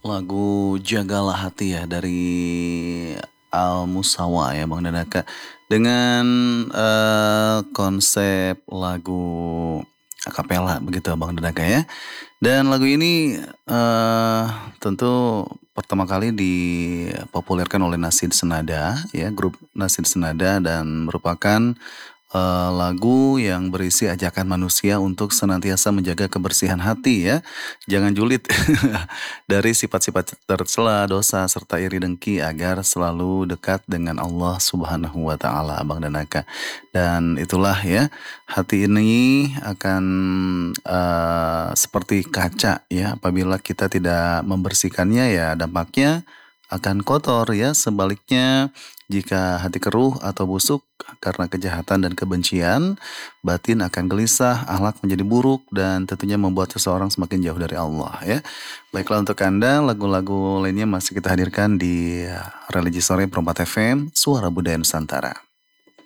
Lagu Jagalah Hati ya dari Al Musawa ya Bang Danaka. Dengan konsep lagu akapela begitu Bang Danaka ya. Dan lagu ini tentu pertama kali dipopulerkan oleh Nasid Senada ya, grup Nasid Senada, dan merupakan lagu yang berisi ajakan manusia untuk senantiasa menjaga kebersihan hati ya. Jangan julid dari sifat-sifat tercela, dosa, serta iri dengki agar selalu dekat dengan Allah Subhanahu wa taala, Abang dan Aka. Dan itulah ya, hati ini akan seperti kaca ya, apabila kita tidak membersihkannya ya dampaknya akan kotor ya. Sebaliknya, jika hati keruh atau busuk karena kejahatan dan kebencian, batin akan gelisah, akhlak menjadi buruk, dan tentunya membuat seseorang semakin jauh dari Allah ya. Baiklah, untuk Anda, lagu-lagu lainnya masih kita hadirkan di Religi Sore Perempat FM, Suara Budaya Nusantara.